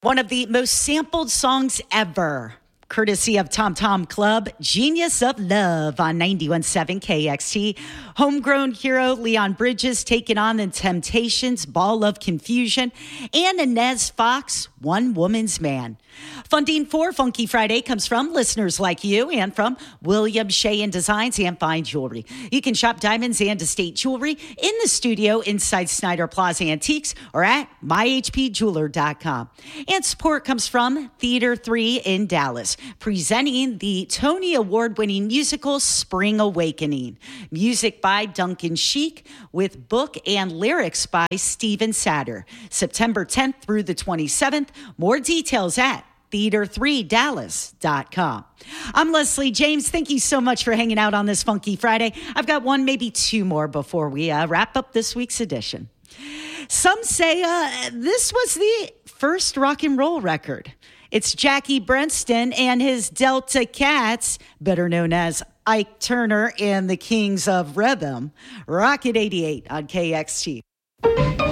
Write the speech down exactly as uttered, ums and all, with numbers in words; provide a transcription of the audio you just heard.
One of the most sampled songs ever, courtesy of Tom Tom Club, Genius of Love on ninety-one point seven K X T. Homegrown hero Leon Bridges taking on the Temptations, Ball of Confusion, and Inez Fox, One Woman's Man. Funding for Funky Friday comes from listeners like you and from William Shea and Designs and Fine Jewelry. You can shop diamonds and estate jewelry in the studio inside Snyder Plaza Antiques or at my h p jeweler dot com. And support comes from Theater three in Dallas, presenting the Tony Award-winning musical Spring Awakening. Music by Duncan Sheik with book and lyrics by Steven Satter. September tenth through the twenty-seventh. More details at theater three dallas dot com. I'm Leslie James. Thank you so much for hanging out on this Funky Friday. I've got one, maybe two more before we uh, wrap up this week's edition. Some say uh, this was the first rock and roll record. It's Jackie Brenston and his Delta Cats, better known as Ike Turner and the Kings of Rhythm. Rocket eighty-eight on K X T.